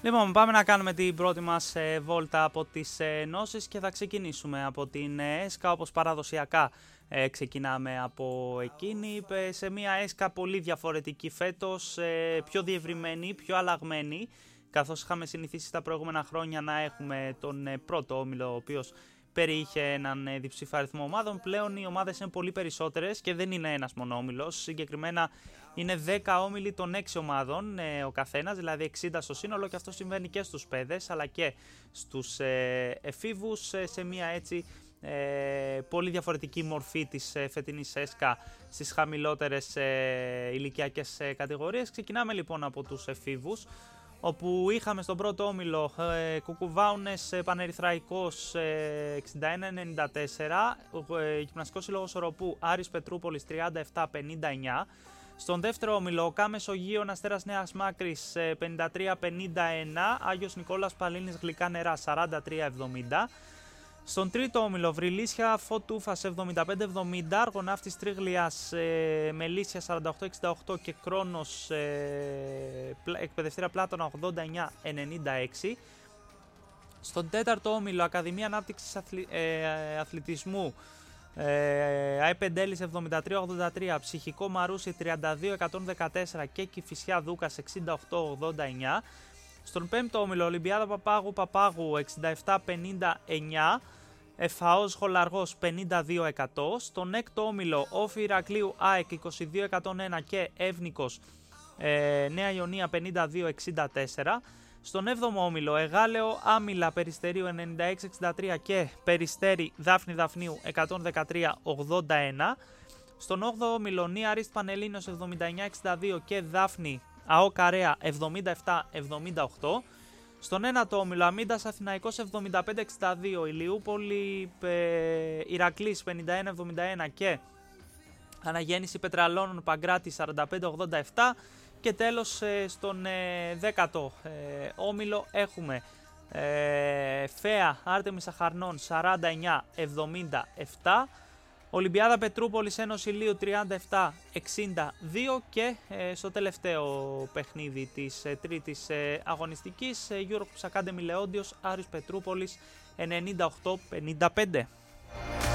Λοιπόν, πάμε να κάνουμε την πρώτη μας βόλτα από τις ενώσεις και θα ξεκινήσουμε από την ΕΣΚΑ, όπως παραδοσιακά ξεκινάμε από εκείνη, σε μια ΕΣΚΑ πολύ διαφορετική φέτος, πιο διευρυμένη, πιο αλλαγμένη, καθώς είχαμε συνηθίσει τα προηγούμενα χρόνια να έχουμε τον πρώτο όμιλο, ο οποίος περιείχε έναν διψήφιο αριθμό ομάδων. Πλέον οι ομάδες είναι πολύ περισσότερες και δεν είναι ένας μόνο όμιλος. Συγκεκριμένα είναι 10 όμιλοι των 6 ομάδων ο καθένας, δηλαδή 60 στο σύνολο, και αυτό συμβαίνει και στους παιδες αλλά και στους εφήβους, σε μια έτσι πολύ διαφορετική μορφή της φετινής ΕΣΚΑ στις χαμηλότερες ηλικιακές κατηγορίες. Ξεκινάμε λοιπόν από τους εφήβους, όπου είχαμε στον πρώτο όμιλο Κουκουβάουνες Πανερυθραϊκός 61-94, Γυμναστικός Σύλλογος Οροπού Άρης Πετρούπολης 37-59. Στον δεύτερο όμιλο ΚΑ Μεσογείων Αστέρας Νέας Μάκρης 53-51, Άγιος Νικόλας Παλίνης Γλυκά Νερά 43-70. Στον τρίτο όμιλο Βρυλίσια Φωτούφας 75-70, Αργοναύτης Τρίγλιας Μελίσια 48-68 και Κρόνος Εκπαιδευτήρα Πλάτωνα 89-96. Στον τέταρτο όμιλο Ακαδημία Ανάπτυξης Αθλητισμού ΑΕΠΕΝΤΕΛΙΣ 73-83, Ψυχικό Μαρούσι 32-114 και Κηφισιά Δούκας 68-89. Στον πέμπτο όμιλο Ολυμπιάδα Παπάγου 67-59, ΕΦΑΟΣ Χολαργός 52-100. Στον έκτο όμιλο Όφι Ηρακλείου ΑΕΚ 22-101 και Εύνικος Νέα Ιωνία 52-64. Στον 7ο όμιλο Εγάλεο Άμυλα Περιστερίου 96-63 και Περιστέρι Δάφνη Δαφνίου 113-81. Στον 8ο όμιλο Νία Αρίστ Πανελλήνιος 79-62 και Δάφνη ΑΟ Καρέα 77-78. Στον 9ο όμιλο Αμίντας Αθηναϊκός 75-62, Ηλιούπολη Ηρακλής 51-71 και Αναγέννηση Πετραλώνων Παγκράτη 45-87. Και τέλος στον 10ο όμιλο έχουμε ΦΕΑ Άρτεμις Αχαρνών 49-77, Ολυμπιάδα Πετρούπολης Ένωση Ηλίου 37-62 και στο τελευταίο παιχνίδι της τρίτης αγωνιστικής Eurocups Academy Λεόντιος Άρης Πετρούπολης 98-55.